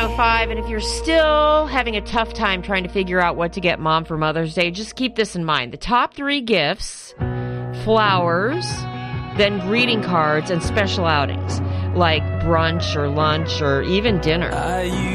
7:05, and if you're still having a tough time trying to figure out what to get Mom for Mother's Day, just keep this in mind. The top 3 gifts: flowers, then greeting cards, and special outings like brunch or lunch or even dinner.